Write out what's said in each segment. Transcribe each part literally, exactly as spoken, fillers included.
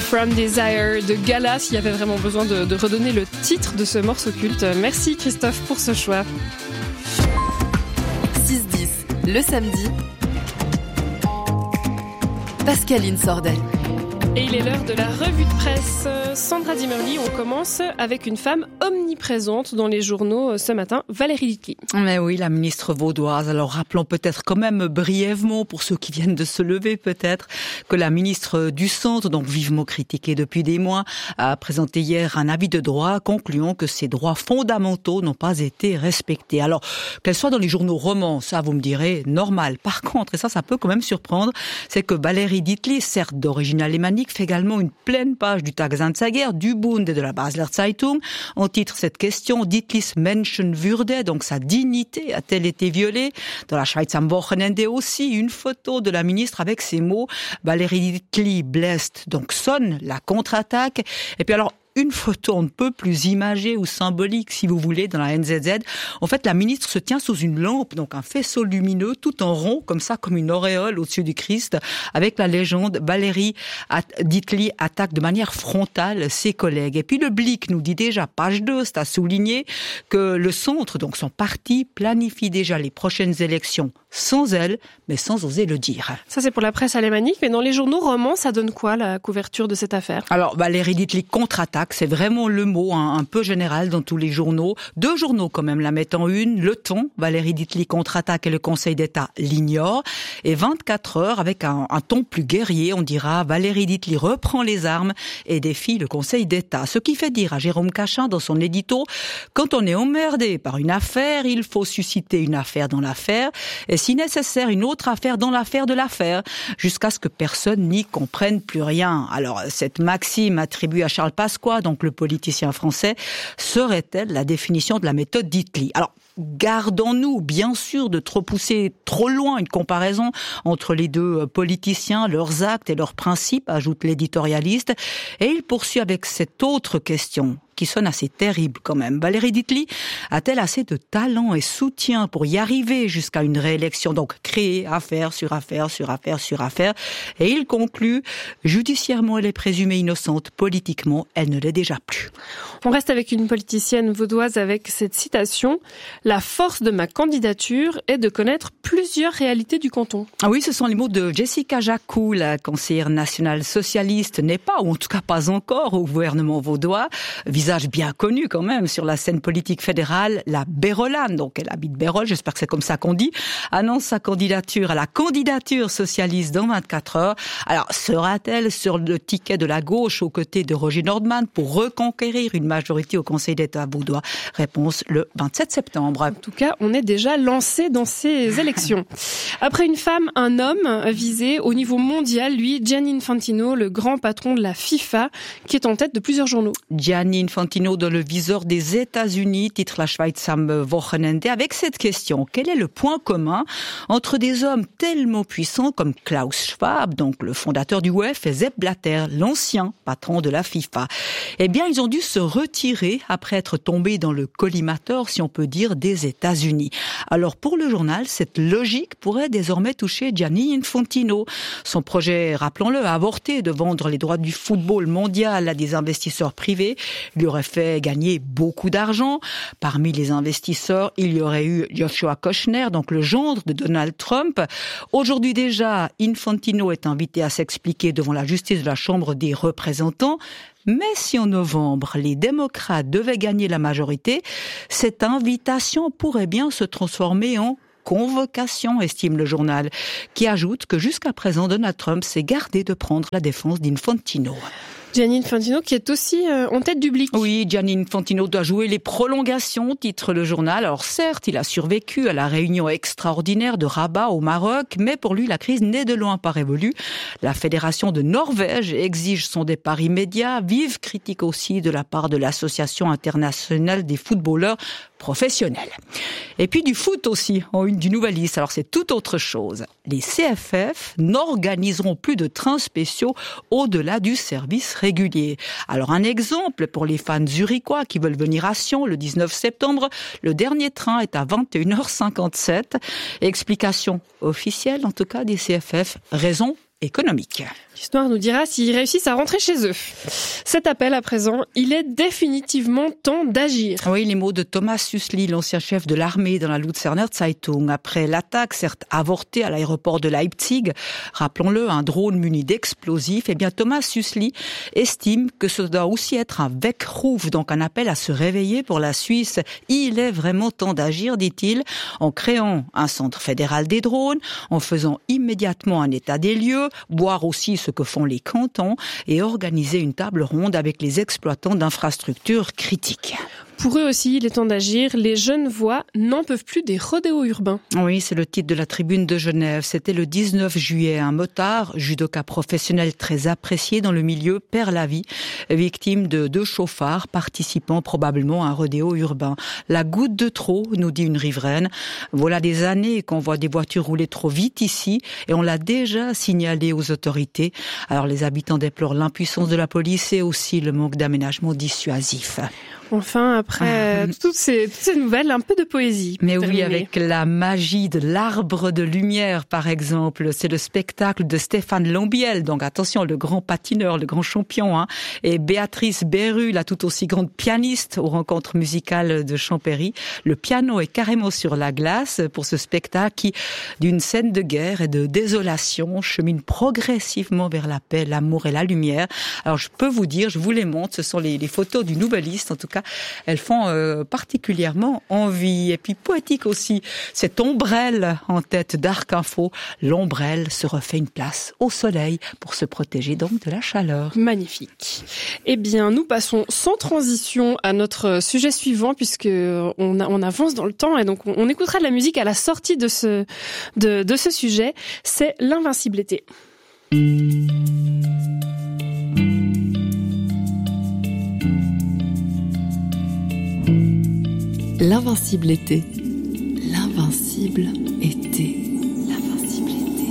From Desire de Gala, s'il y avait vraiment besoin de, de redonner le titre de ce morceau culte. Merci Christophe pour ce choix. six dix, le samedi, Pascaline Sordet. Et il est l'heure de la revue de presse. Sandra Dimmerli, on commence avec une femme omniprésente dans les journaux ce matin, Valérie Ditley. Mais oui, la ministre vaudoise. Alors rappelons peut-être quand même brièvement, pour ceux qui viennent de se lever peut-être, que la ministre du Centre, donc vivement critiquée depuis des mois, a présenté hier un avis de droit concluant que ses droits fondamentaux n'ont pas été respectés. Alors, qu'elle soit dans les journaux romans, ça vous me direz, normal. Par contre, et ça, ça peut quand même surprendre, c'est que Valérie Ditley, certes d'origine alémanique, fait également une pleine page du Tagesanzeiger, du Bund et de la Basler Zeitung. En titre cette question, Ditleys Menschenwürde, donc sa dignité a-t-elle été violée? Dans la Schweiz am Wochenende aussi, une photo de la ministre avec ces mots, Valérie Ditley blessed, donc sonne la contre-attaque. Et puis alors, une photo on ne peut plus imagée ou symbolique, si vous voulez, dans la N Z Z. En fait, la ministre se tient sous une lampe, donc un faisceau lumineux, tout en rond, comme ça, comme une auréole au-dessus du Christ, avec la légende Valérie Ditley attaque de manière frontale ses collègues. Et puis le Blick nous dit déjà, page deux, c'est à souligner, que le centre, donc son parti, planifie déjà les prochaines élections sans elle, mais sans oser le dire. Ça, c'est pour la presse alémanique, mais dans les journaux romans, ça donne quoi, la couverture de cette affaire? Alors, Valérie Ditley contre-attaque, c'est vraiment le mot, hein, un peu général dans tous les journaux. Deux journaux quand même la mettent en une. Le Ton, Valérie Ditley contre-attaque et le Conseil d'État l'ignore. Et vingt-quatre heures avec un, un ton plus guerrier, on dira Valérie Ditley reprend les armes et défie le Conseil d'État. Ce qui fait dire à Jérôme Cachin dans son édito, quand on est emmerdé par une affaire, il faut susciter une affaire dans l'affaire et si nécessaire une autre affaire dans l'affaire de l'affaire, jusqu'à ce que personne n'y comprenne plus rien. Alors cette maxime attribuée à Charles Pasqua, donc le politicien français, serait-elle la définition de la méthode Ditley? Alors, gardons-nous, bien sûr, de trop pousser trop loin une comparaison entre les deux politiciens, leurs actes et leurs principes, ajoute l'éditorialiste. Et il poursuit avec cette autre question, qui sonne assez terrible quand même. Valérie Ditley a-t-elle assez de talent et soutien pour y arriver jusqu'à une réélection? Donc, créer affaire sur affaire sur affaire sur affaire. Et il conclut, judiciairement, elle est présumée innocente. Politiquement, elle ne l'est déjà plus. On reste avec une politicienne vaudoise avec cette citation. La force de ma candidature est de connaître plusieurs réalités du canton. Ah oui, ce sont les mots de Jessica Jacou, la conseillère nationale socialiste, n'est pas, ou en tout cas pas encore, au gouvernement vaudois. Visage bien connu quand même sur la scène politique fédérale, la Bérolane, donc elle habite Bérol, j'espère que c'est comme ça qu'on dit, annonce sa candidature à la candidature socialiste dans vingt-quatre heures. Alors, sera-t-elle sur le ticket de la gauche aux côtés de Roger Nordman pour reconquérir une majorité au Conseil d'État vaudois? Réponse le vingt-sept septembre. En tout cas, on est déjà lancé dans ces élections. Après une femme, un homme visé au niveau mondial, lui, Gianni Infantino, le grand patron de la FIFA, qui est en tête de plusieurs journaux. Gianni Infantino dans le viseur des États-Unis, titre la Schweiz am Wochenende, avec cette question. Quel est le point commun entre des hommes tellement puissants comme Klaus Schwab, donc le fondateur du U E F, et Sepp Blatter, l'ancien patron de la FIFA? Eh bien, ils ont dû se retirer après être tombés dans le collimateur, si on peut dire, des États-Unis. Alors, pour le journal, cette logique pourrait désormais toucher Gianni Infantino. Son projet, rappelons-le, a avorté de vendre les droits du football mondial à des investisseurs privés lui aurait fait gagner beaucoup d'argent. Parmi les investisseurs, il y aurait eu Joshua Kushner, donc le gendre de Donald Trump. Aujourd'hui déjà, Infantino est invité à s'expliquer devant la justice de la Chambre des représentants. Mais si en novembre, les démocrates devaient gagner la majorité, cette invitation pourrait bien se transformer en convocation, estime le journal, qui ajoute que jusqu'à présent, Donald Trump s'est gardé de prendre la défense d'Infantino. Gianni Infantino qui est aussi euh, en tête du Blick. Oui, Gianni Infantino doit jouer les prolongations, titre le journal. Alors certes, il a survécu à la réunion extraordinaire de Rabat au Maroc, mais pour lui, la crise n'est de loin pas révolue. La Fédération de Norvège exige son départ immédiat. Vive critique aussi de la part de l'Association internationale des footballeurs professionnels. Et puis du foot aussi, en une du Nouvelliste. Alors c'est tout autre chose. Les C F F n'organiseront plus de trains spéciaux au-delà du service régulier. Alors un exemple pour les fans zurichois qui veulent venir à Sion le dix-neuf septembre, le dernier train est à vingt et une heures cinquante-sept. Explication officielle en tout cas des C F F, raison économique. L'histoire nous dira s'ils réussissent à rentrer chez eux. Cet appel à présent, il est définitivement temps d'agir. Oui, les mots de Thomas Süssli, l'ancien chef de l'armée dans la Luzerner Zeitung. Après l'attaque, certes avortée à l'aéroport de Leipzig, rappelons-le, un drone muni d'explosifs, eh bien Thomas Süssli estime que ce doit aussi être un Weckruf, donc un appel à se réveiller pour la Suisse. Il est vraiment temps d'agir, dit-il, en créant un centre fédéral des drones, en faisant immédiatement un état des lieux, voire aussi ce que font les cantons et organiser une table ronde avec les exploitants d'infrastructures critiques. Pour eux aussi, il est temps d'agir. Les Genevois n'en peuvent plus des rodéos urbains. Oui, c'est le titre de la Tribune de Genève. C'était le dix-neuf juillet. Un motard, judoka professionnel très apprécié dans le milieu, perd la vie, victime de deux chauffards participant probablement à un rodéo urbain. La goutte de trop, nous dit une riveraine. Voilà des années qu'on voit des voitures rouler trop vite ici et on l'a déjà signalé aux autorités. Alors les habitants déplorent l'impuissance de la police et aussi le manque d'aménagement dissuasif. Enfin, après ah. toutes, ces, toutes ces nouvelles, un peu de poésie. Mais terminer. Oui, avec la magie de l'arbre de lumière, par exemple. C'est le spectacle de Stéphane Lambiel. Donc attention, le grand patineur, le grand champion. Hein, et Béatrice Beru, la tout aussi grande pianiste aux rencontres musicales de Champéry. Le piano est carrément sur la glace pour ce spectacle qui, d'une scène de guerre et de désolation, chemine progressivement vers la paix, l'amour et la lumière. Alors je peux vous dire, je vous les montre, ce sont les, les photos du Nouvelliste, en tout cas. Elles font euh, particulièrement envie. Et puis poétique aussi, cette ombrelle en tête d'Arc Info. L'ombrelle se refait une place au soleil pour se protéger donc de la chaleur. Magnifique. Eh bien, nous passons sans transition à notre sujet suivant puisque on, a, on avance dans le temps et donc on, on écoutera de la musique à la sortie de ce, de, de ce sujet. C'est l'invincible été. L'invincible été. L'invincible été. L'invincible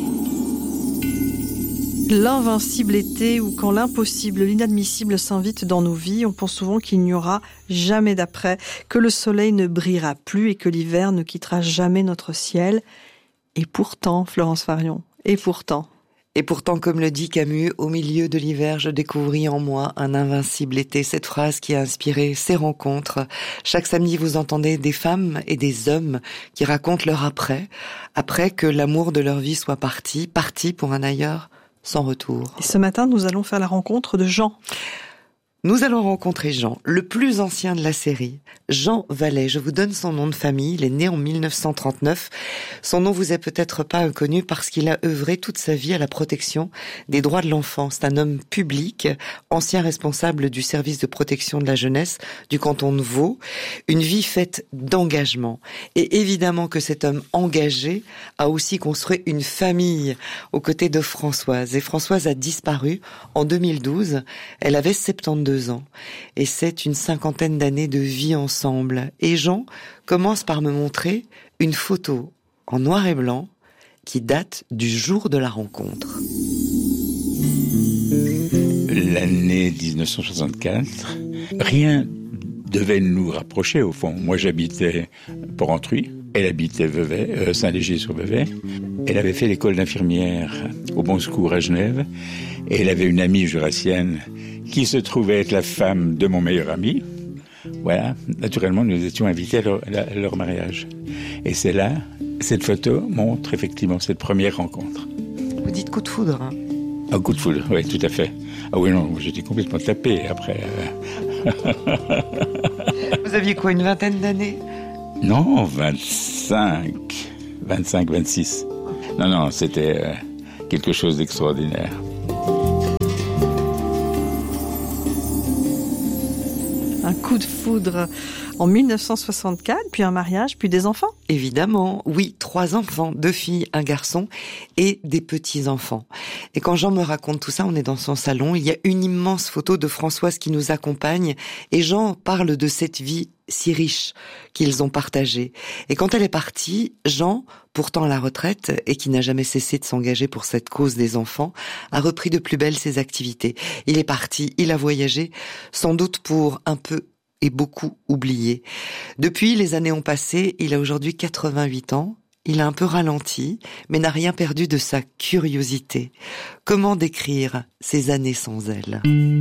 été. L'invincible été ou quand l'impossible, l'inadmissible s'invite dans nos vies, on pense souvent qu'il n'y aura jamais d'après, que le soleil ne brillera plus et que l'hiver ne quittera jamais notre ciel. Et pourtant, Florence Farion, et pourtant... Et pourtant, comme le dit Camus, au milieu de l'hiver, je découvris en moi un invincible été. Cette phrase qui a inspiré ces rencontres. Chaque samedi, vous entendez des femmes et des hommes qui racontent leur après, après que l'amour de leur vie soit parti, parti pour un ailleurs sans retour. Et ce matin, nous allons faire la rencontre de Jean. Nous allons rencontrer Jean, le plus ancien de la série. Jean Vallet, je vous donne son nom de famille, il est né en mille neuf cent trente-neuf. Son nom vous est peut-être pas inconnu parce qu'il a œuvré toute sa vie à la protection des droits de l'enfant. C'est un homme public, ancien responsable du service de protection de la jeunesse du canton de Vaud. Une vie faite d'engagement. Et évidemment que cet homme engagé a aussi construit une famille aux côtés de Françoise. Et Françoise a disparu en deux mille douze. Elle avait soixante-douze ans. Et c'est une cinquantaine d'années de vie ensemble. Et Jean commence par me montrer une photo en noir et blanc qui date du jour de la rencontre. L'année dix-neuf cent soixante-quatre, rien devait nous rapprocher au fond. Moi j'habitais Porrentruy, elle habitait Vevey, euh, Saint-Léger-sur-Vevey. Elle avait fait l'école d'infirmière au Bon Secours à Genève. Et elle avait une amie jurassienne qui se trouvait être la femme de mon meilleur ami. Voilà, naturellement, nous étions invités à leur, à leur mariage. Et c'est là, cette photo montre effectivement cette première rencontre. Vous dites coup de foudre, hein ? Un coup de foudre, oui, tout à fait. Ah oui, non, j'étais complètement tapé après. Vous aviez quoi, une vingtaine d'années ? Non, vingt-cinq, vingt-cinq, vingt-six. Non, non, c'était euh, quelque chose d'extraordinaire. Un coup de foudre en mille neuf cent soixante-quatre, puis un mariage, puis des enfants. Évidemment, oui, trois enfants, deux filles, un garçon et des petits-enfants. Et quand Jean me raconte tout ça, on est dans son salon, il y a une immense photo de Françoise qui nous accompagne et Jean parle de cette vie si riche qu'ils ont partagée. Et quand elle est partie, Jean, pourtant à la retraite et qui n'a jamais cessé de s'engager pour cette cause des enfants, a repris de plus belle ses activités. Il est parti, il a voyagé, sans doute pour un peu et beaucoup oublié. Depuis, les années ont passé, il a aujourd'hui quatre-vingt-huit ans, il a un peu ralenti, mais n'a rien perdu de sa curiosité. Comment décrire ces années sans elle ?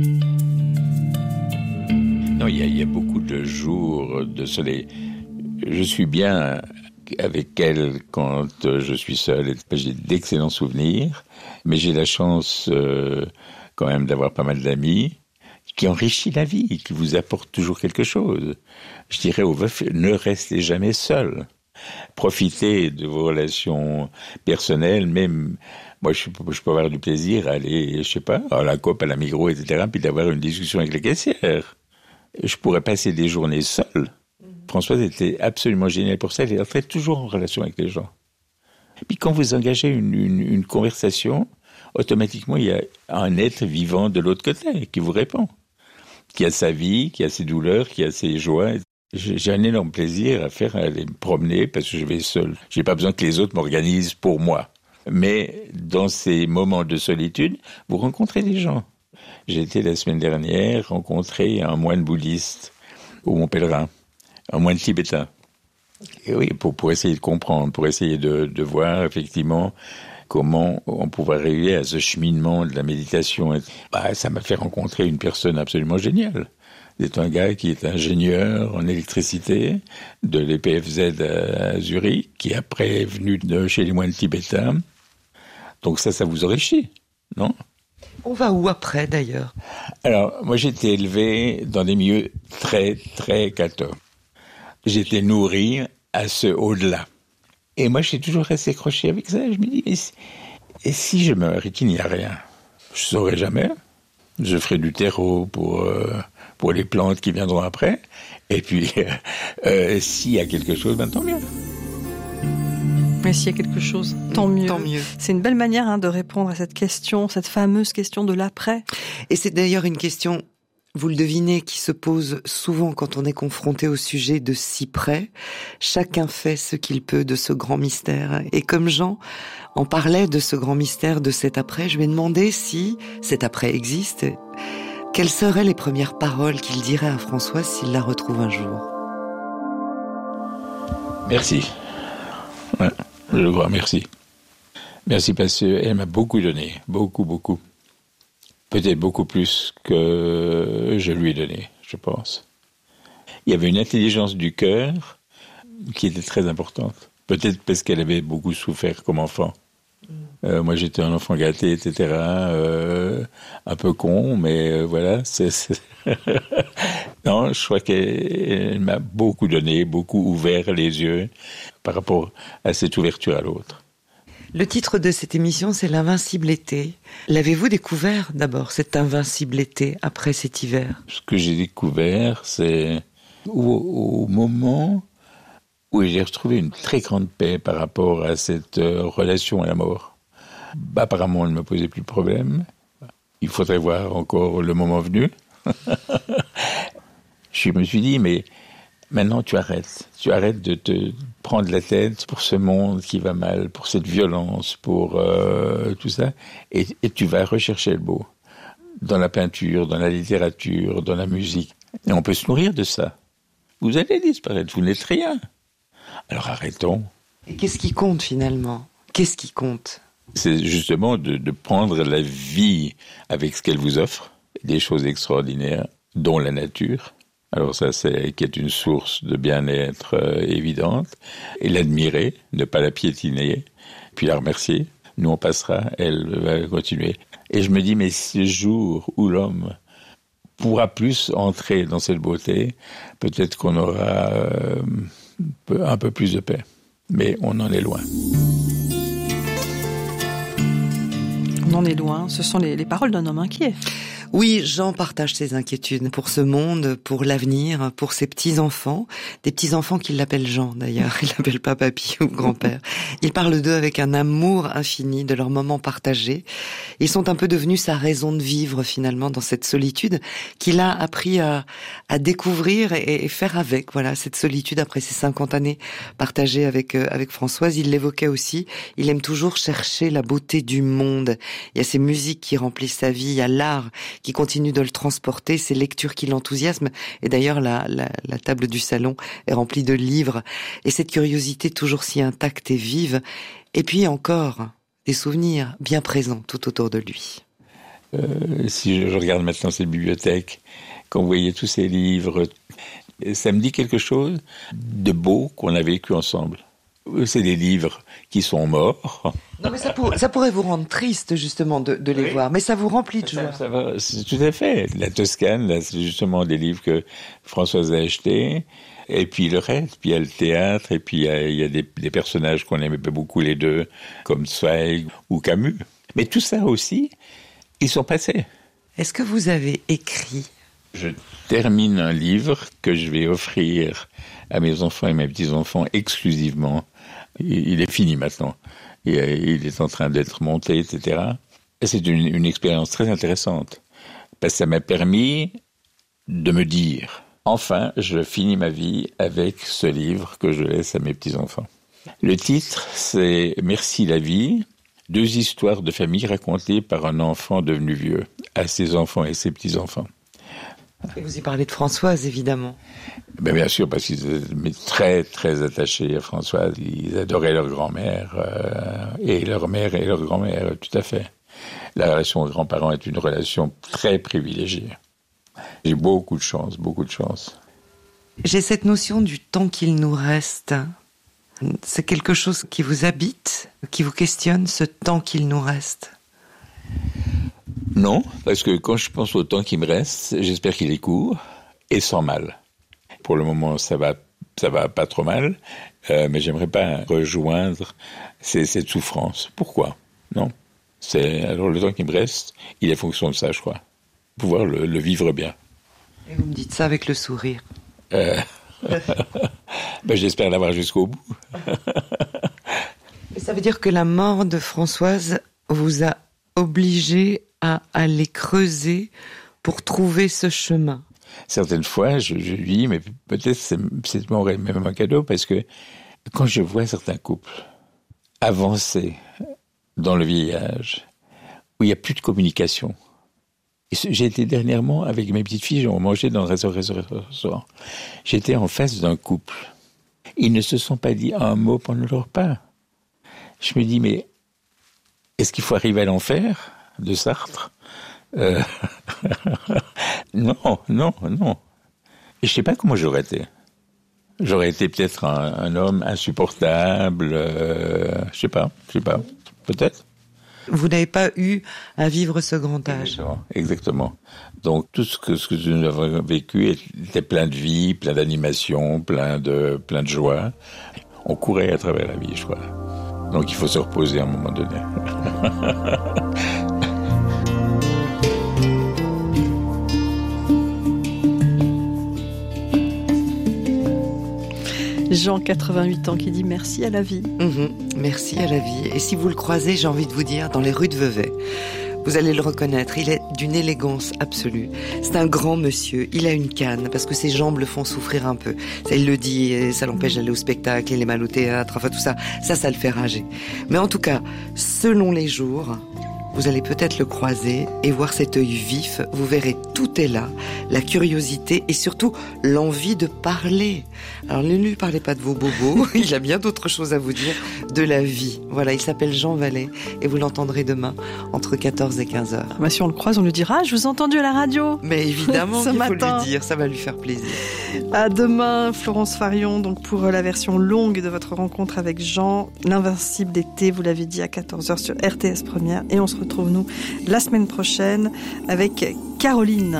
Non, il y a, il y a beaucoup de jours de soleil. Je suis bien avec elle quand je suis seul. J'ai d'excellents souvenirs, mais j'ai la chance euh, quand même d'avoir pas mal d'amis qui enrichit la vie, qui vous apporte toujours quelque chose. Je dirais aux veufs, ne restez jamais seuls. Profitez de vos relations personnelles, même moi je, je peux avoir du plaisir à aller, je sais pas, à la Coop, à la Migros, et cetera, puis d'avoir une discussion avec les caissières. Je pourrais passer des journées seul. Françoise était absolument géniale pour ça, elle est toujours en relation avec les gens. Et puis quand vous engagez une, une, une conversation, automatiquement il y a un être vivant de l'autre côté qui vous répond, qui a sa vie, qui a ses douleurs, qui a ses joies. J'ai un énorme plaisir à faire, à aller me promener parce que je vais seul. J'ai pas besoin que les autres m'organisent pour moi. Mais dans ces moments de solitude, vous rencontrez des gens. J'ai été la semaine dernière rencontrer un moine bouddhiste au Mont Pèlerin, un moine tibétain. Et oui, pour, pour essayer de comprendre, pour essayer de, de voir effectivement comment on pouvait arriver à ce cheminement de la méditation. Bah, ça m'a fait rencontrer une personne absolument géniale. C'est un gars qui est ingénieur en électricité de l'E P F Z à Zurich, qui après est venu de chez les moines tibétains. Donc ça, ça vous enrichit, non ? On va où après, d'ailleurs ? Alors, moi, j'ai été élevé dans des milieux très, très catho. J'étais nourri à ce au-delà. Et moi, j'ai toujours resté accroché avec ça. Je me dis, mais si, et si je meurs et qu'il n'y a rien ? Je ne saurais jamais. Je ferai du terreau pour, euh, pour les plantes qui viendront après. Et puis, euh, euh, s'il y a quelque chose, ben tant mieux. Mais s'il y a quelque chose, tant mieux. Tant mieux. C'est une belle manière hein, de répondre à cette question, cette fameuse question de l'après. Et c'est d'ailleurs une question, vous le devinez, qui se pose souvent quand on est confronté au sujet de si près. Chacun fait ce qu'il peut de ce grand mystère. Et comme Jean en parlait de ce grand mystère, de cet après, je lui ai demandé si cet après existe. Quelles seraient les premières paroles qu'il dirait à Françoise s'il la retrouve un jour ? Merci. Ouais, je le crois, merci. Merci parce qu'elle m'a beaucoup donné, beaucoup, beaucoup. Peut-être beaucoup plus que je lui ai donné, je pense. Il y avait une intelligence du cœur qui était très importante. Peut-être parce qu'elle avait beaucoup souffert comme enfant. Euh, moi, j'étais un enfant gâté, et cetera. Euh, un peu con, mais euh, voilà. C'est, c'est... non, je crois qu'elle m'a beaucoup donné, beaucoup ouvert les yeux par rapport à cette ouverture à l'autre. Le titre de cette émission, c'est l'Invincible été. L'avez-vous découvert d'abord, cet invincible été, après cet hiver ? Ce que j'ai découvert, c'est au, au moment où j'ai retrouvé une très grande paix par rapport à cette euh, relation à la mort. Bah, apparemment, elle ne me posait plus de problème. Il faudrait voir encore le moment venu. Je me suis dit, mais maintenant tu arrêtes. Tu arrêtes de te prendre la tête pour ce monde qui va mal, pour cette violence, pour euh, tout ça. Et, et tu vas rechercher le beau. Dans la peinture, dans la littérature, dans la musique. Et on peut se nourrir de ça. Vous allez disparaître, vous n'êtes rien. Alors arrêtons. Et qu'est-ce qui compte finalement ? Qu'est-ce qui compte ? C'est justement de, de prendre la vie avec ce qu'elle vous offre, des choses extraordinaires, dont la nature. Alors ça, c'est qui est une source de bien-être euh, évidente. Et l'admirer, ne pas la piétiner, puis la remercier. Nous, on passera, elle va continuer. Et je me dis, mais ce jour où l'homme pourra plus entrer dans cette beauté, peut-être qu'on aura euh, un peu plus de paix. Mais on en est loin. On en est loin. Ce sont les, les paroles d'un homme inquiet. Oui, Jean partage ses inquiétudes pour ce monde, pour l'avenir, pour ses petits-enfants. Des petits-enfants qu'il l'appelle Jean, d'ailleurs. Il l'appelle pas papy ou grand-père. Il parle d'eux avec un amour infini, de leurs moments partagés. Ils sont un peu devenus sa raison de vivre, finalement, dans cette solitude qu'il a appris à, à découvrir et, et faire avec. Voilà, cette solitude après ces cinquante années partagées avec, euh, avec Françoise. Il l'évoquait aussi. Il aime toujours chercher la beauté du monde. Il y a ces musiques qui remplissent sa vie. Il y a l'art qui continue de le transporter, ses lectures qui l'enthousiasment. Et d'ailleurs, la, la, la table du salon est remplie de livres. Et cette curiosité toujours si intacte et vive. Et puis encore, des souvenirs bien présents tout autour de lui. Euh, si je regarde maintenant cette bibliothèque, quand vous voyez tous ces livres, ça me dit quelque chose de beau qu'on a vécu ensemble. C'est des livres qui sont morts. Non, mais ça, pour, ça pourrait vous rendre triste, justement, de, de les oui. voir. Mais ça vous remplit de joie. Ça, ça va, c'est tout à fait. La Toscane, là, c'est justement des livres que Françoise a achetés. Et puis le reste, puis il y a le théâtre, et puis il y a, il y a des, des personnages qu'on aimait beaucoup les deux, comme Zweig ou Camus. Mais tout ça aussi, ils sont passés. Est-ce que vous avez écrit ? Je termine un livre que je vais offrir à mes enfants et mes petits-enfants exclusivement. Il est fini maintenant. Il est en train d'être monté, et cetera. Et c'est une, une expérience très intéressante. Parce que ça m'a permis de me dire, enfin, je finis ma vie avec ce livre que je laisse à mes petits-enfants. Le titre, c'est « Merci la vie ». Deux histoires de famille racontées par un enfant devenu vieux, à ses enfants et ses petits-enfants. Et vous y parlez de Françoise, évidemment. Ben bien sûr, parce qu'ils étaient très, très attachés à Françoise. Ils adoraient leur grand-mère, euh, et leur mère et leur grand-mère, tout à fait. La relation aux grands-parents est une relation très privilégiée. J'ai beaucoup de chance, beaucoup de chance. J'ai cette notion du temps qu'il nous reste. C'est quelque chose qui vous habite, qui vous questionne, ce temps qu'il nous reste? Non, parce que quand je pense au temps qui me reste, j'espère qu'il est court et sans mal. Pour le moment, ça va, ça va pas trop mal, euh, mais j'aimerais pas rejoindre ces, cette souffrance. Pourquoi? Non. C'est, alors le temps qui me reste, il est fonction de ça, je crois. Pouvoir le, le vivre bien. Et vous me dites ça avec le sourire. Euh... ben, j'espère l'avoir jusqu'au bout. Et ça veut dire que la mort de Françoise vous a obligé à aller creuser pour trouver ce chemin. Certaines fois, je, je lui dis, mais peut-être c'est, c'est mon même un cadeau, parce que quand je vois certains couples avancer dans le vieillage, où il n'y a plus de communication. Et j'ai été dernièrement avec mes petites filles, on mangeait dans un restaurant. J'étais en face d'un couple. Ils ne se sont pas dit un mot pendant leur repas. Je me dis, mais est-ce qu'il faut arriver à l'enfer de Sartre? euh... Non, non, non. Et je ne sais pas comment j'aurais été. J'aurais été peut-être un, un homme insupportable. Euh... Je ne sais pas, je sais pas. Peut-être. Vous n'avez pas eu à vivre ce grand âge. Exactement. Exactement. Donc tout ce que, ce que nous avons vécu était plein de vie, plein d'animation, plein de, plein de joie. On courait à travers la vie, je crois. Donc il faut se reposer à un moment donné. Jean, quatre-vingt-huit ans, qui dit merci à la vie. Mmh, merci à la vie. Et si vous le croisez, j'ai envie de vous dire, dans les rues de Vevey, vous allez le reconnaître, il est d'une élégance absolue. C'est un grand monsieur, il a une canne, parce que ses jambes le font souffrir un peu. Ça, il le dit, et ça l'empêche d'aller au spectacle, il est mal au théâtre, enfin tout ça, ça, ça le fait rager. Mais en tout cas, selon les jours, vous allez peut-être le croiser et voir cet œil vif, vous verrez, tout est là, la curiosité et surtout l'envie de parler. Alors ne lui parlez pas de vos bobos, il a bien d'autres choses à vous dire, de la vie. Voilà, il s'appelle Jean Vallée et vous l'entendrez demain entre quatorze et quinze heures. Bah, si on le croise, on lui dira, ah, je vous ai entendu à la radio. Mais évidemment qu'il faut matin. lui dire, ça va lui faire plaisir. À demain, Florence Farion, donc pour la version longue de votre rencontre avec Jean, l'Invincible d'été, vous l'avez dit, à quatorze heures sur R T S Première. Et on se retrouve, nous, la semaine prochaine avec Caroline.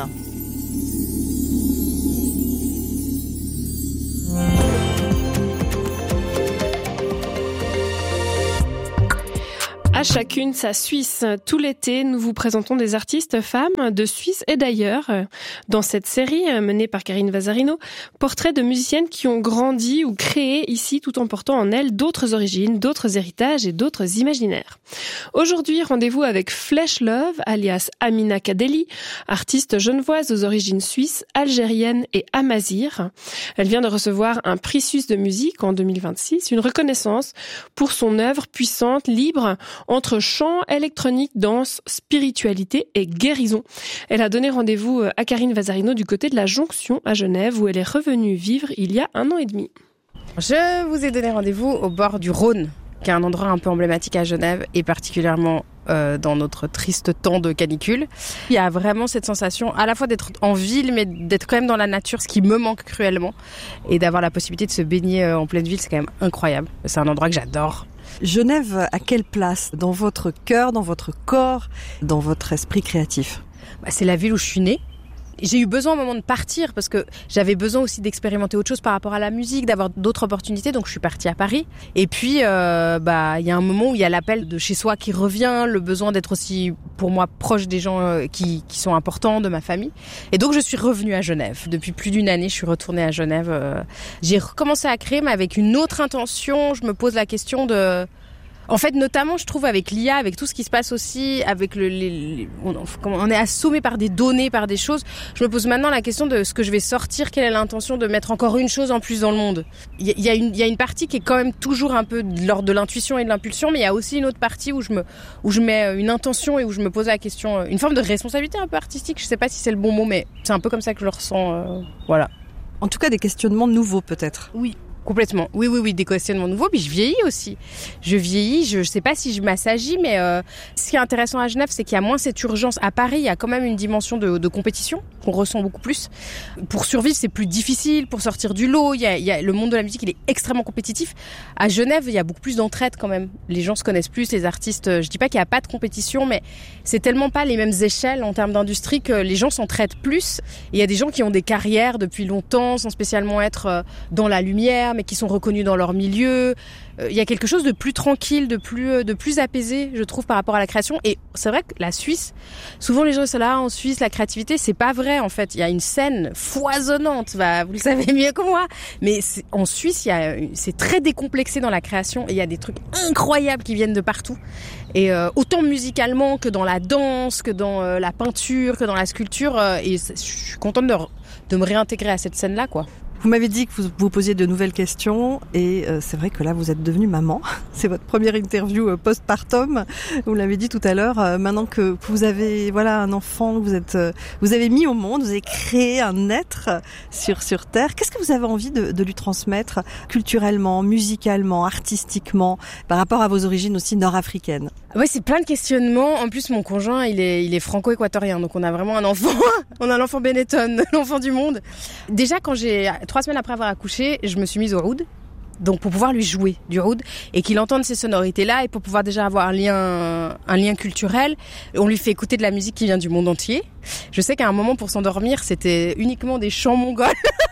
À chacune sa Suisse. Tout l'été, nous vous présentons des artistes femmes de Suisse et d'ailleurs. Dans cette série menée par Karine Vazarino, portraits de musiciennes qui ont grandi ou créé ici tout en portant en elles d'autres origines, d'autres héritages et d'autres imaginaires. Aujourd'hui, rendez-vous avec Flesh Love, alias Amina Kadeli, artiste genevoise aux origines suisses, algériennes et amazighes. Elle vient de recevoir un prix suisse de musique en deux mille vingt-six, une reconnaissance pour son œuvre puissante, libre, entre chant, électronique, danse, spiritualité et guérison. Elle a donné rendez-vous à Karine Vazarino du côté de la Jonction à Genève où elle est revenue vivre il y a un an et demi. Je vous ai donné rendez-vous au bord du Rhône, qui est un endroit un peu emblématique à Genève et particulièrement euh, dans notre triste temps de canicule. Il y a vraiment cette sensation à la fois d'être en ville mais d'être quand même dans la nature, ce qui me manque cruellement, et d'avoir la possibilité de se baigner euh, en pleine ville, c'est quand même incroyable. C'est un endroit que j'adore. Genève, à quelle place dans votre cœur, dans votre corps, dans votre esprit créatif ? Bah, c'est la ville où je suis née. J'ai eu besoin à un moment de partir parce que j'avais besoin aussi d'expérimenter autre chose par rapport à la musique, d'avoir d'autres opportunités. Donc je suis partie à Paris. Et puis, euh, bah, il y a un moment où il y a l'appel de chez soi qui revient, le besoin d'être aussi, pour moi, proche des gens euh, qui, qui sont importants, de ma famille. Et donc je suis revenue à Genève. Depuis plus d'une année, je suis retournée à Genève. Euh, j'ai recommencé à créer, mais avec une autre intention. Je me pose la question de... En fait, notamment, je trouve, avec l'I A, avec tout ce qui se passe aussi, avec le, les, les, on, on est assommé par des données, par des choses. Je me pose maintenant la question de ce que je vais sortir, quelle est l'intention de mettre encore une chose en plus dans le monde. Il y, y a une, il y a une partie qui est quand même toujours un peu de l'ordre de l'intuition et de l'impulsion, mais il y a aussi une autre partie où je me, où je mets une intention et où je me pose la question, une forme de responsabilité un peu artistique. Je sais pas si c'est le bon mot, mais c'est un peu comme ça que je le ressens. Euh, voilà. En tout cas, des questionnements nouveaux, peut-être. Oui. Complètement. Oui, oui, oui, des questionnements nouveaux. Puis je vieillis aussi. Je vieillis, je ne sais pas si je m'assagis, mais euh, ce qui est intéressant à Genève, c'est qu'il y a moins cette urgence. À Paris, il y a quand même une dimension de, de compétition qu'on ressent beaucoup plus. Pour survivre, c'est plus difficile. Pour sortir du lot, il y a, il y a, le monde de la musique, il est extrêmement compétitif. À Genève, il y a beaucoup plus d'entraide quand même. Les gens se connaissent plus, les artistes. Je dis pas qu'il n'y a pas de compétition, mais c'est tellement pas les mêmes échelles en termes d'industrie que les gens s'entraident plus. Et il y a des gens qui ont des carrières depuis longtemps, sans spécialement être dans la lumière, mais qui sont reconnus dans leur milieu. Il y a quelque chose de plus tranquille, de plus, de plus apaisé, je trouve, par rapport à la création. Et c'est vrai que la Suisse, souvent les gens sont là, en Suisse, la créativité, c'est pas vrai, en fait. Il y a une scène foisonnante, bah, vous le savez mieux que moi. Mais c'est, en Suisse, il y a, c'est très décomplexé dans la création et il y a des trucs incroyables qui viennent de partout. Et euh, autant musicalement que dans la danse, que dans euh, la peinture, que dans la sculpture. Euh, et je suis contente de, de me réintégrer à cette scène-là, quoi. Vous m'avez dit que vous vous posiez de nouvelles questions et euh, c'est vrai que là vous êtes devenue maman. C'est votre première interview euh, postpartum. Vous l'avez dit tout à l'heure. Euh, maintenant que vous avez voilà un enfant, que vous êtes, euh, vous avez mis au monde, vous avez créé un être sur sur terre. Qu'est-ce que vous avez envie de, de lui transmettre culturellement, musicalement, artistiquement, par rapport à vos origines aussi nord-africaines? Ouais, c'est plein de questionnements. En plus, mon conjoint, il est, il est franco-équatorien, donc on a vraiment un enfant. On a l'enfant Benetton, l'enfant du monde. Déjà, quand j'ai trois semaines après avoir accouché, je me suis mise au oud. Donc pour pouvoir lui jouer du oud et qu'il entende ces sonorités-là et pour pouvoir déjà avoir un lien, un lien culturel, on lui fait écouter de la musique qui vient du monde entier. Je sais qu'à un moment, pour s'endormir, c'était uniquement des chants mongols.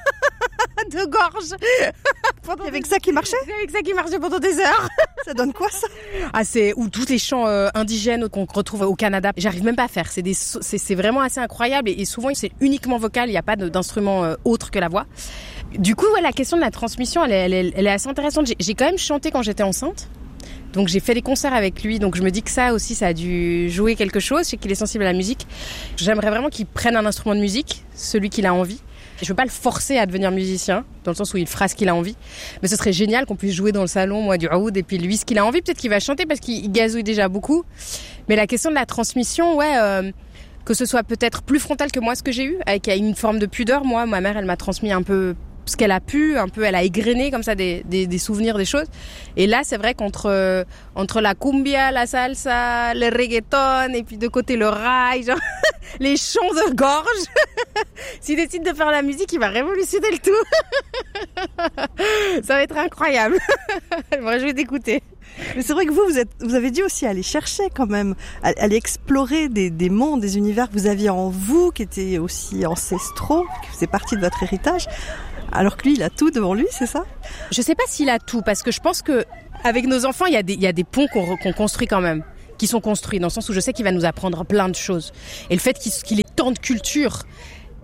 De gorge. C'est avec ça qui marchait? C'est avec ça qui marchait pendant des heures. Ça donne quoi, ça? Ah, c'est ou tous les chants euh, indigènes qu'on retrouve au Canada. J'arrive même pas à faire. C'est des, c'est, c'est vraiment assez incroyable et, et souvent c'est uniquement vocal. Il n'y a pas de, d'instrument euh, autre que la voix. Du coup, ouais, la question de la transmission, elle est, elle est, elle est assez intéressante. J'ai, j'ai quand même chanté quand j'étais enceinte. Donc j'ai fait des concerts avec lui, donc je me dis que ça aussi, ça a dû jouer quelque chose. Je sais qu'il est sensible à la musique. J'aimerais vraiment qu'il prenne un instrument de musique, celui qu'il a envie. Je veux pas le forcer à devenir musicien, dans le sens où il fera ce qu'il a envie. Mais ce serait génial qu'on puisse jouer dans le salon, moi, du oud, et puis lui, ce qu'il a envie. Peut-être qu'il va chanter parce qu'il gazouille déjà beaucoup. Mais la question de la transmission, ouais, euh, que ce soit peut-être plus frontal que moi, ce que j'ai eu, avec une forme de pudeur. Moi, ma mère, elle m'a transmis un peu ce qu'elle a pu, un peu, elle a égrené comme ça des, des, des souvenirs, des choses. Et là, c'est vrai qu'entre euh, entre la cumbia, la salsa, le reggaeton, et puis de côté le rail, genre les chants de gorge, s'il décide de faire la musique, il va révolutionner le tout. Ça va être incroyable. Je me réjouis d'écouter. Mais c'est vrai que vous, vous, êtes, vous avez dit aussi aller chercher quand même, aller explorer des, des mondes, des univers que vous aviez en vous, qui étaient aussi ancestraux, qui faisaient partie de votre héritage. Alors que lui, il a tout devant lui, c'est ça? Je sais pas s'il a tout, parce que je pense que avec nos enfants, il y a des, il y a des ponts qu'on, qu'on construit quand même, qui sont construits, dans le sens où je sais qu'il va nous apprendre plein de choses. Et le fait qu'il, qu'il ait tant de culture,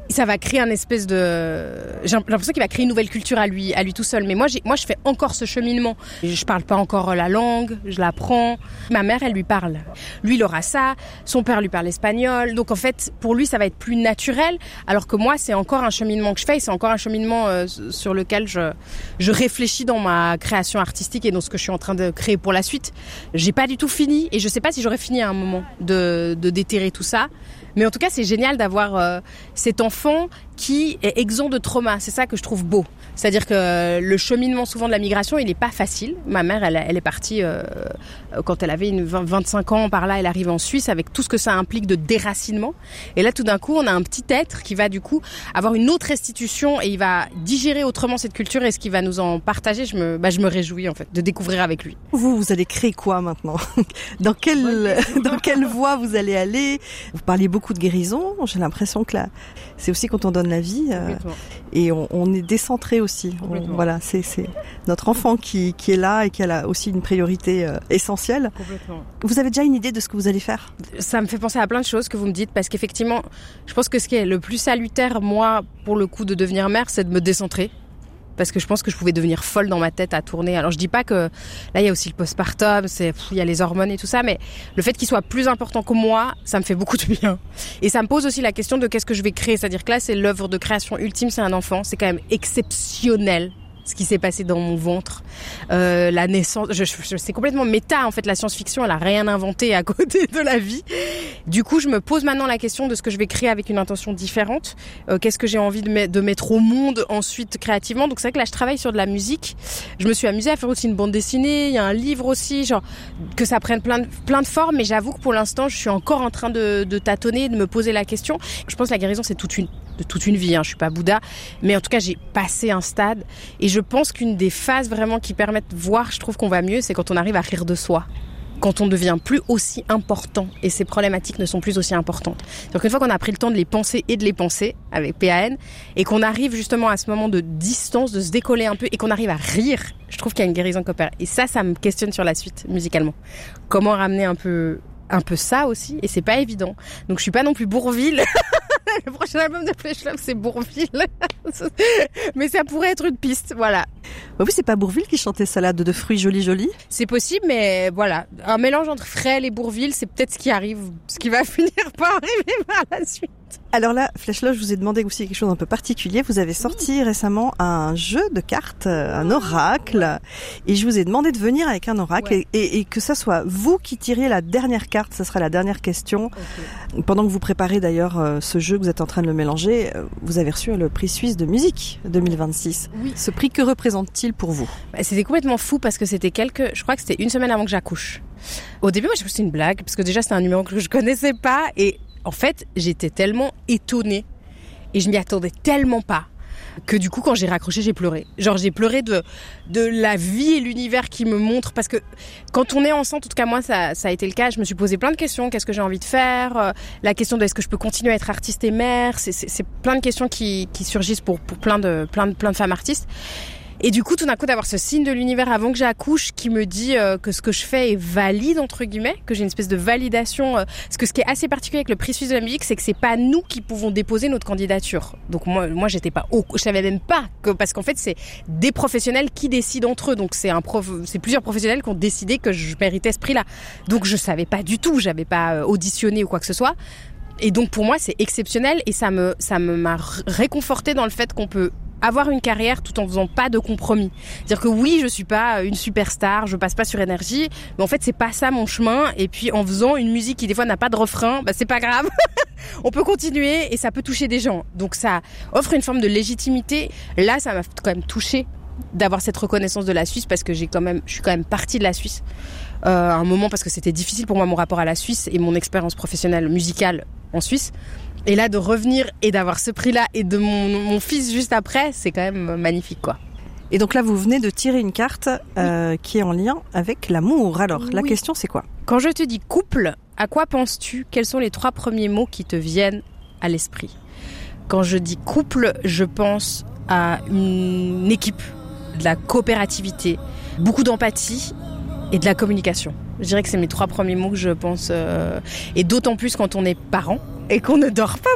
ça va créer un espèce de... J'ai l'impression qu'il va créer une nouvelle culture à lui, à lui tout seul. Mais moi, j'ai, moi, je fais encore ce cheminement. Je parle pas encore la langue, je l'apprends. Ma mère, elle lui parle. Lui, il aura ça. Son père lui parle espagnol. Donc, en fait, pour lui, ça va être plus naturel. Alors que moi, c'est encore un cheminement que je fais. Et c'est encore un cheminement euh, sur lequel je, je réfléchis dans ma création artistique et dans ce que je suis en train de créer pour la suite. J'ai pas du tout fini. Et je sais pas si j'aurais fini à un moment de, de déterrer tout ça. Mais en tout cas, c'est génial d'avoir euh, cet enfant qui est exempt de trauma. C'est ça que je trouve beau. C'est-à-dire que le cheminement souvent de la migration, il n'est pas facile. Ma mère, elle, elle est partie euh, quand elle avait une vingt, vingt-cinq ans, par là, elle arrive en Suisse avec tout ce que ça implique de déracinement. Et là, tout d'un coup, on a un petit être qui va du coup avoir une autre restitution et il va digérer autrement cette culture et ce qu'il va nous en partager. Je me, bah, je me réjouis en fait de découvrir avec lui. Vous, vous allez créer quoi maintenant ? Dans quelle, dans quelle voie vous allez aller ? Vous parliez beaucoup de guérison. J'ai l'impression que là, c'est aussi quand on donne la vie euh, et on, on est décentré aussi. On, voilà, c'est, c'est notre enfant qui, qui est là et qui a aussi une priorité euh, essentielle. Vous avez déjà une idée de ce que vous allez faire ? Ça me fait penser à plein de choses que vous me dites parce qu'effectivement, je pense que ce qui est le plus salutaire, moi, pour le coup de devenir mère, c'est de me décentrer. Parce que je pense que je pouvais devenir folle dans ma tête à tourner. Alors je dis pas que là il y a aussi le postpartum, c'est il y a les hormones et tout ça, mais le fait qu'il soit plus important que moi, ça me fait beaucoup de bien. Et ça me pose aussi la question de qu'est-ce que je vais créer. C'est-à-dire que là c'est l'œuvre de création ultime, c'est un enfant, c'est quand même exceptionnel ce qui s'est passé dans mon ventre, euh, la naissance, je, je, c'est complètement méta en fait, la science-fiction elle a rien inventé à côté de la vie. Du coup je me pose maintenant la question de ce que je vais créer avec une intention différente, euh, qu'est-ce que j'ai envie de, me, de mettre au monde ensuite créativement. Donc c'est vrai que là je travaille sur de la musique, je me suis amusée à faire aussi une bande dessinée, il y a un livre aussi, genre que ça prenne plein de, plein de formes, mais j'avoue que pour l'instant je suis encore en train de, de tâtonner, de me poser la question. Je pense que la guérison c'est toute une, de toute une vie, hein. Je suis pas Bouddha, mais en tout cas j'ai passé un stade et je pense qu'une des phases vraiment qui permettent de voir, je trouve qu'on va mieux, c'est quand on arrive à rire de soi. Quand on ne devient plus aussi important et ces problématiques ne sont plus aussi importantes. Donc une fois qu'on a pris le temps de les penser et de les penser avec P A N et qu'on arrive justement à ce moment de distance, de se décoller un peu et qu'on arrive à rire, je trouve qu'il y a une guérison qui opère. Et ça, ça me questionne sur la suite musicalement. Comment ramener un peu, un peu ça aussi, et c'est pas évident. Donc je suis pas non plus Bourvil. Le prochain album de Flesh Love, c'est Bourvil. Mais ça pourrait être une piste, voilà. Bah oui, c'est pas Bourvil qui chantait Salade de fruits jolis jolis ? C'est possible, mais voilà. Un mélange entre Frêle et Bourvil, c'est peut-être ce qui arrive, ce qui va finir par arriver par la suite. Alors là, Flesh Love, je vous ai demandé aussi quelque chose d'un peu particulier. Vous avez sorti récemment un jeu de cartes, un oracle, et je vous ai demandé de venir avec un oracle, ouais. et, et, et que ça soit vous qui tiriez la dernière carte, ça sera la dernière question. Okay. Pendant que vous préparez d'ailleurs ce jeu, que vous êtes en train de le mélanger, vous avez reçu le prix suisse de musique deux mille vingt-six. Oui. Ce prix, que représente-t-il pour vous ? Bah, c'était complètement fou parce que c'était quelques, je crois que c'était une semaine avant que j'accouche. Au début, moi, je pensais que c'était une blague parce que déjà c'était un numéro que je connaissais pas et en fait, j'étais tellement étonnée et je m'y attendais tellement pas que du coup, quand j'ai raccroché, j'ai pleuré. Genre, j'ai pleuré de de la vie et l'univers qui me montre, parce que quand on est enceinte, en tout cas moi, ça ça a été le cas. Je me suis posé plein de questions. Qu'est-ce que j'ai envie de faire ? euh, La question de est-ce que je peux continuer à être artiste et mère ? C'est c'est, c'est plein de questions qui qui surgissent pour pour plein de plein de plein de femmes artistes. Et du coup, tout d'un coup, d'avoir ce signe de l'univers avant que j'accouche qui me dit euh, que ce que je fais est valide, entre guillemets, que j'ai une espèce de validation. Euh, parce que ce qui est assez particulier avec le prix suisse de la musique, c'est que c'est pas nous qui pouvons déposer notre candidature. Donc moi, moi j'étais pas au, je savais même pas que, parce qu'en fait, c'est des professionnels qui décident entre eux. Donc c'est un prof, c'est plusieurs professionnels qui ont décidé que je méritais ce prix-là. Donc je savais pas du tout, j'avais pas auditionné ou quoi que ce soit. Et donc pour moi, c'est exceptionnel et ça me, ça me m'a réconforté dans le fait qu'on peut avoir une carrière tout en faisant pas de compromis. C'est-à-dire que oui, je suis pas une superstar, je passe pas sur énergie, mais en fait, c'est pas ça mon chemin. Et puis, en faisant une musique qui, des fois, n'a pas de refrain, bah, c'est pas grave. On peut continuer et ça peut toucher des gens. Donc, ça offre une forme de légitimité. Là, ça m'a quand même touchée d'avoir cette reconnaissance de la Suisse parce que j'ai quand même, je suis quand même partie de la Suisse. Euh, à un moment parce que c'était difficile pour moi mon rapport à la Suisse et mon expérience professionnelle musicale en Suisse. Et là, de revenir et d'avoir ce prix-là et de mon, mon fils juste après, c'est quand même magnifique, quoi. Et donc là, vous venez de tirer une carte euh, oui. qui est en lien avec l'amour. Alors, oui. La question, c'est quoi ? Quand je te dis couple, à quoi penses-tu ? Quels sont les trois premiers mots qui te viennent à l'esprit ? Quand je dis couple, je pense à une équipe, de la coopérativité, beaucoup d'empathie et de la communication. Je dirais que c'est mes trois premiers mots que je pense. Euh, et d'autant plus quand on est parent et qu'on ne dort pas